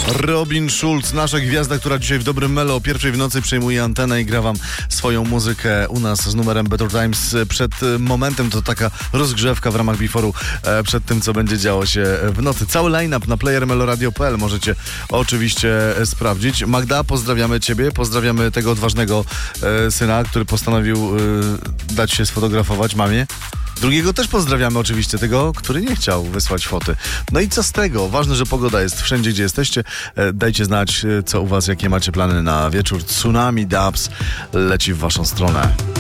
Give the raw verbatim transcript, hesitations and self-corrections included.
Robin Schulz, nasza gwiazda, która dzisiaj w Dobrym Melo o pierwszej w nocy przejmuje antenę i gra wam swoją muzykę u nas z numerem Better Times. Przed momentem to taka rozgrzewka w ramach Before'u przed tym, co będzie działo się w nocy. Cały line-up na player meloradio kropka p l możecie oczywiście sprawdzić. Magda, pozdrawiamy ciebie, pozdrawiamy tego odważnego e, syna, który postanowił e, dać się sfotografować mamie. Drugiego też pozdrawiamy oczywiście, tego, który nie chciał wysłać foty. No i co z tego? Ważne, że pogoda jest wszędzie, gdzie jesteście. E, dajcie znać, co u was, jakie macie plany na wieczór. Tsunami Dubs leci w waszą stronę.